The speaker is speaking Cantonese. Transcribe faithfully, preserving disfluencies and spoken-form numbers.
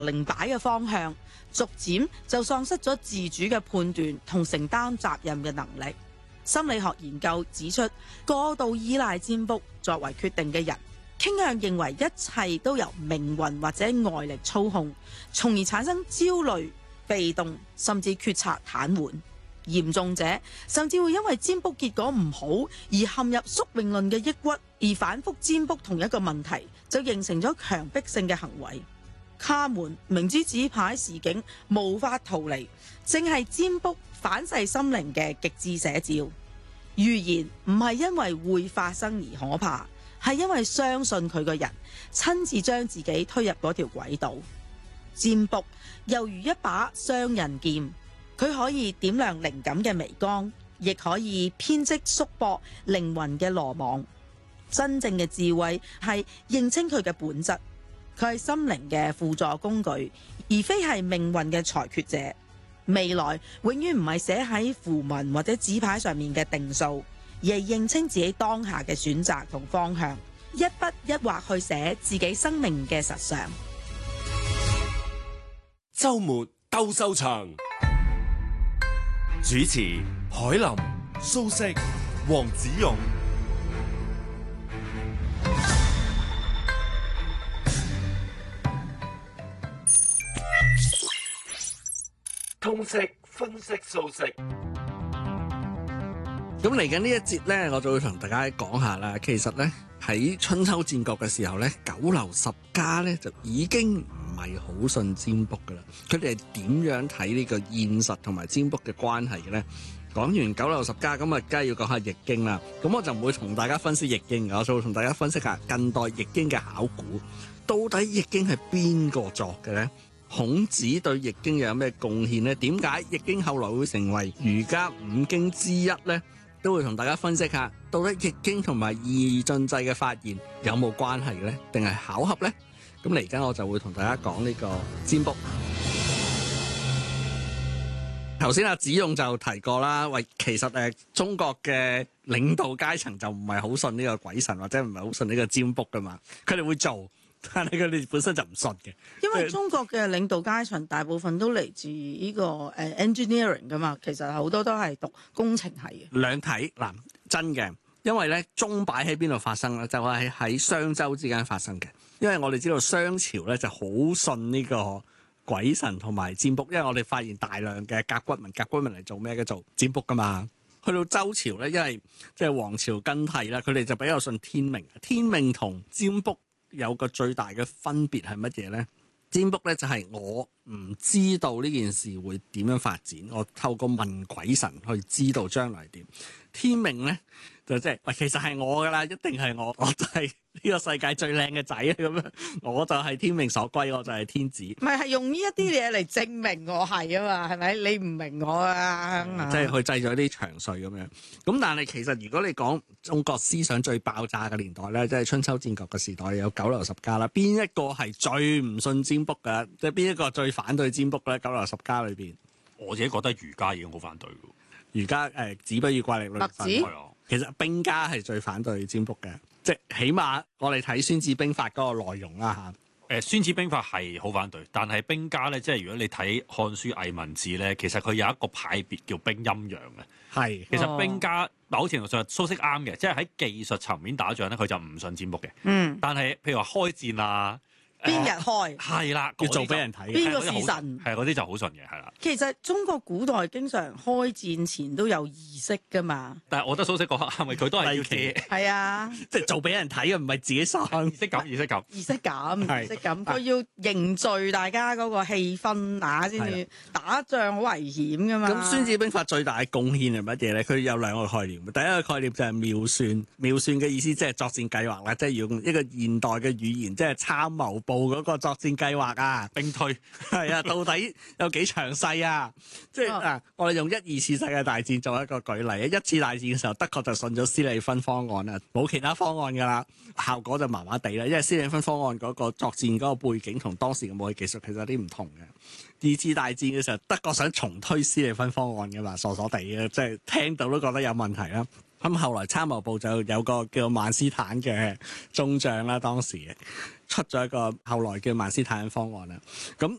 靈擺嘅方向，逐漸就喪失咗自主嘅判斷同承擔責任嘅能力。心理學研究指出，過度依賴占卜作為決定嘅人，傾向認為一切都由命運或者外力操控，從而產生焦慮、被動，甚至決策癱瘓。嚴重者甚至會因為占卜結果唔好而陷入宿命論嘅抑鬱，而反覆占卜同一個問題，就形成咗強迫性嘅行為。卡門明知紙牌示警無法逃離，正係占卜反噬心靈嘅極致寫照。預言唔係因為會發生而可怕，係因為相信佢個人親自將自己推入嗰條軌道。占卜猶如一把雙刃劍，佢可以點亮靈感嘅微光，亦可以編織束縛靈魂嘅羅網。真正嘅智慧係認清佢嘅本質，佢係心靈嘅輔助工具，而非係命運嘅裁決者。未來永遠唔係寫喺符文或者紙牌上面嘅定數，而係認清自己當下嘅選擇同方向，一筆一畫去寫自己生命嘅實相。 周末鬥獸場，主持海林、蘇軾、黃子勇。通識分析蘇軾。 咁嚟緊呢一節呢，我就會同大家講下啦。其實呢，喺春秋戰國嘅時候呢，九流十家呢就已經唔係好信占卜噶啦。佢哋係點樣睇呢個現實同埋占卜嘅關係嘅呢？講完九流十家，咁啊，梗係要講下易經啦。咁我就唔會同大家分析易經嘅，我就會同大家分析下近代易經嘅考古。到底易經係邊個作嘅呢？孔子對易經又有咩貢獻呢？點解易經後來會成為儒家五經之一呢？都會同大家分析下，到底易經同埋二進制嘅發現有冇關係嘅呢？定係巧合呢？咁嚟緊我就會同大家講呢個占卜。頭先阿子勇就提過啦，喂，其實誒中國嘅領導階層就唔係好信呢個鬼神或者唔係好信呢個占卜噶嘛，佢哋會做。但係佢哋本身就唔信嘅， 因為中國嘅領導階層大部分都嚟自呢個誒 engineering 噶嘛，其實好多都係讀工程系嘅。 兩睇嗱，真嘅，因為咧鐘擺喺邊度發生咧，就係喺商周之間發生嘅。因為我哋知道商朝咧就好信呢個鬼神同埋占卜，因為我哋發現大量嘅甲骨文，甲骨文嚟做咩嘅？做占卜噶嘛。去到周朝咧，因為即係王朝更替啦，佢哋就比較信天命。天命同占卜有個最大嘅分別係乜嘢呢？占卜咧就係我唔知道呢件事會點樣發展，我透過問鬼神去知道將來點。天命咧就即係喂，其實係我噶啦，一定係我，我就係呢個世界最靚嘅仔啊！咁樣我就係天命所歸，我就係天子。唔係係用呢一啲嘢嚟證明我係啊嘛，係咪？你唔明我啊？ 即係去製造啲長歲咁樣。咁但係其實如果你講中國思想最爆炸嘅年代咧，即係春秋戰國嘅時代，有九流十家啦。邊一個係最唔信占卜㗎？即係邊一個最反對占卜咧？九流十家裏邊， 我自己覺得儒家已經好反對㗎。 儒家誒子不語怪力論分，其實兵家係最反對占卜嘅，即係起碼我哋睇《孫子兵法》嗰個內容啦嚇。 誒《孫子兵法》係好反對，但係兵家咧，即係如果你睇《漢書藝文志》咧，其實佢有一個派別叫兵陰陽嘅。係，其實兵家某程度上蘇軾啱嘅，即係喺技術層面打仗咧，佢就唔信占卜嘅。嗯，但係譬如話開戰啊。 邊日開？ 係啦， 要做俾人睇。 邊個是神？ 係嗰啲就好信嘅，係啦。 其實中國古代經常開戰前都有儀式㗎嘛。 但係我覺得蘇軾講係咪佢都係要嘅？ 係啊， 即係做俾人睇嘅，唔係自己信。 儀式感，儀式感， 儀式感，儀式感。佢要凝聚大家嗰個氣氛啊，先至打仗好危險㗎嘛。 咁《孫子兵法》最大嘅貢獻係乜嘢咧？佢有兩個概念。第一個概念就係妙算，妙算嘅意思即係作戰計劃啦，即係用一個現代嘅語言，即係參謀部嗰個作戰計劃啊， 兵推係啊，到底有幾詳細啊？即係啊，我哋用一二次世界大戰做一個舉例啊。一次大戰嘅時候，德國就信咗斯利芬方案啊，冇其他方案㗎啦，效果就麻麻地啦。因為斯利芬方案嗰個作戰嗰個背景同當時嘅武器技術其實有啲唔同嘅。二次大戰嘅時候，德國想重推斯利芬方案㗎嘛，傻傻地嘅，即係聽到都覺得有問題啦。 咁後來參謀部就有個叫曼斯坦嘅中將啦，當時出咗一個後來叫曼斯坦方案啦。咁